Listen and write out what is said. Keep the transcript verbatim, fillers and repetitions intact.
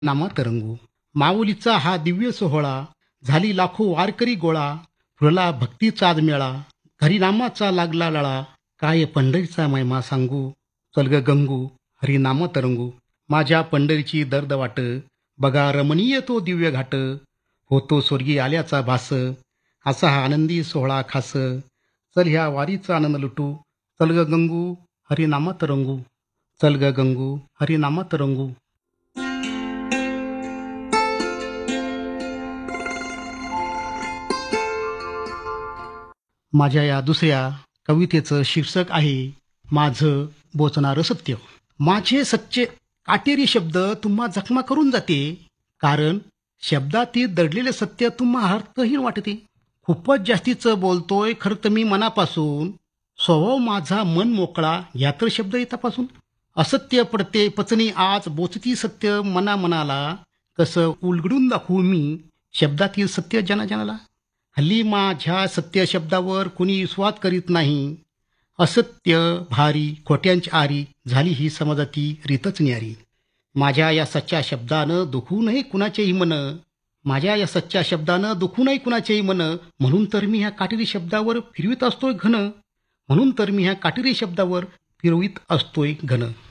नामा तरंगू. माऊलीचा हा दिव्य सोहळा, झाली लाखो वारकरी गोळा, फुलला भक्तीचाच मेळा, हरिनामाचा लागला लळा, काय पंढरीचा महिमा सांगू, चल ग गंगू हरिनाम तरंगू. माझ्या पंढरीची दर्द वाट, बघा रमणीय तो दिव्य घाट, होतो स्वर्गी आल्याचा भास, असा हा आनंदी सोहळा खास. चल ह्या वारीचा आनंद लुटू, चल ग गंगू हरिनाम तरंगू, चल ग गंगू हरिनाम तरंगू. माझ्या या दुसऱ्या कवितेचं शीर्षक आहे माझं बोचणारं सत्य. माझे सच्चे काटेरी शब्द तुम्हा जखमा करून जाते, कारण शब्दातील दडलेले सत्य तुम्हा अर्थहीन वाटते. खूपच जास्तीचं बोलतोय खरं तर मी मनापासून, स्वभाव माझा मन मोकळा, घ्या तर शब्द येतापासून. असत्य पडते पचनी आज बोचती सत्य मना मनाला, कसं उलगडून दाखवू मी शब्दातील सत्य जना जनाला. हल्ली माझ्या सत्य शब्दावर कुणी विश्वास करीत नाही, असत्य भारी खोट्यांची आरी, झाली ही समाजाती रीतच न्यारी. माझ्या या सच्च्या शब्दानं दुखू नये कुणाचेही मन, माझ्या या सच्च्या शब्दानं दुखू नये कुणाचेही मन, म्हणून तर मी ह्या काटेरी शब्दावर फिरवीत असतोय घन, म्हणून तर मी ह्या काटेरी शब्दावर फिरवीत असतोय घन.